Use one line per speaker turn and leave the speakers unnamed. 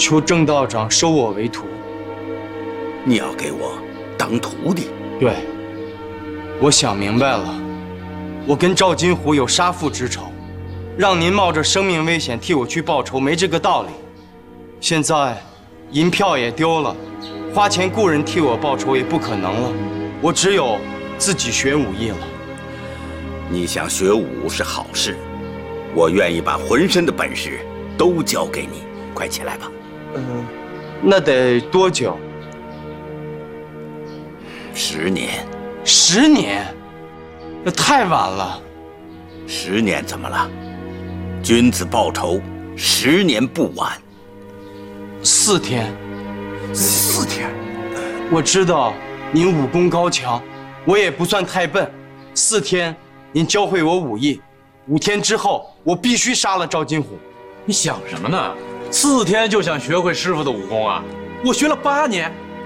求郑道长收我为徒。
你要给我当徒弟？
对，我想明白了，我跟赵金虎有杀父之仇，让您冒着生命危险替我去报仇，没这个道理。现在，银票也丢了，花钱雇人替我报仇也不可能了，我只有自己学武艺了。
你想学武是好事，我愿意把浑身的本事都教给你。快起来吧。
那得多久
？10年。
10年？那太晚了。
10年怎么了？君子报仇，10年不晚。
4天。
4天？
我知道您武功高强，我也不算太笨。4天，您教会我武艺，5天之后，我必须杀了赵金虎。
你想什么呢？4天就想学会师傅的武功啊？我学了8年。